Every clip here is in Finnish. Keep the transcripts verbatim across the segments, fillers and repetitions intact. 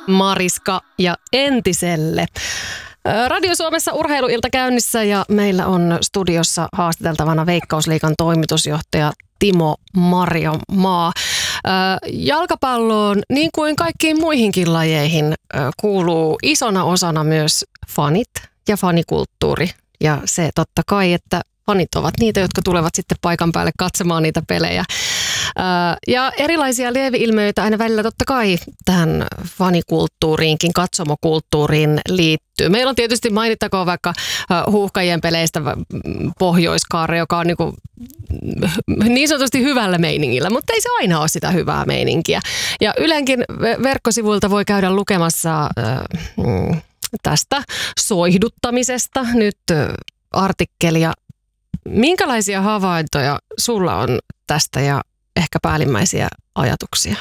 Mariska ja Entiselle. Radio Suomessa urheiluilta käynnissä ja meillä on studiossa haastateltavana Veikkausliigan toimitusjohtaja Timo Marjamaa. Jalkapalloon, niin kuin kaikkiin muihinkin lajeihin, kuuluu isona osana myös fanit ja fanikulttuuri. Ja se totta kai, että fanit ovat niitä, jotka tulevat sitten paikan päälle katsomaan niitä pelejä. Ja erilaisia lieveilmiöitä aina välillä totta kai tähän fanikulttuuriinkin, katsomokulttuuriin liittyy. Meillä on tietysti mainittakoon vaikka Huuhkajien peleistä Pohjoiskaare, joka on niin, kuin niin sanotusti hyvällä meiningillä, mutta ei se aina ole sitä hyvää meininkiä. Ja Ylenkin verkkosivuilta voi käydä lukemassa tästä soihduttamisesta nyt artikkelia. Minkälaisia havaintoja sulla on tästä ja ehkä päällimmäisiä ajatuksia?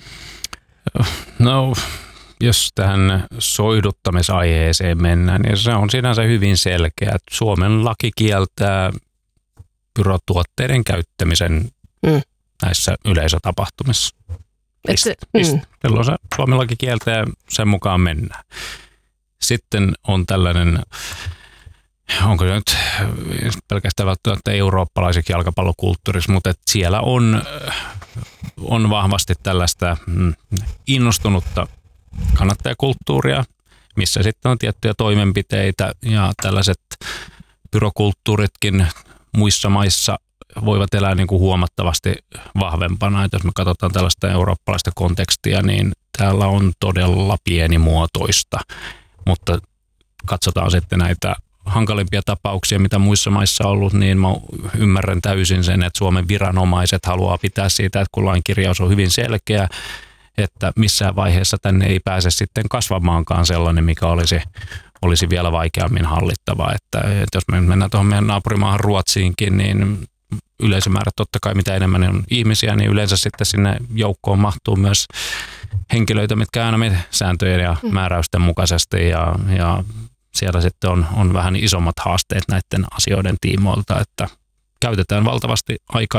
No, jos tähän soihduttamisaiheeseen mennään, niin se on sinänsä hyvin selkeä. Suomen laki kieltää pyrotuotteiden käyttämisen mm. näissä yleisötapahtumissa. Se, mm. Silloin se Suomen laki kieltää, sen mukaan mennään. Sitten on tällainen, onko se nyt pelkästään välttämättä eurooppalaiseksi jalkapallokulttuurissa, mutta että siellä on, on vahvasti tällaista innostunutta kannattajakulttuuria, missä sitten on tiettyjä toimenpiteitä ja tällaiset pyrokulttuuritkin muissa maissa voivat elää niin kuin huomattavasti vahvempana. Että jos me katsotaan tällaista eurooppalaista kontekstia, niin täällä on todella pienimuotoista, mutta katsotaan sitten näitä hankalimpia tapauksia, mitä muissa maissa on ollut, niin mä ymmärrän täysin sen, että Suomen viranomaiset haluaa pitää siitä, että kun lainkirjaus on hyvin selkeä, että missään vaiheessa tänne ei pääse sitten kasvamaankaan sellainen, mikä olisi, olisi vielä vaikeammin hallittava. Että, että jos me mennään tuohon meidän naapurimaahan Ruotsiinkin, niin yleisömäärät totta kai mitä enemmän on ihmisiä, niin yleensä sitten sinne joukkoon mahtuu myös henkilöitä, mitkä aina sääntöjen ja määräysten mukaisesti ja, ja siellä sitten on, on vähän isommat haasteet näiden asioiden tiimoilta, että käytetään valtavasti aikaa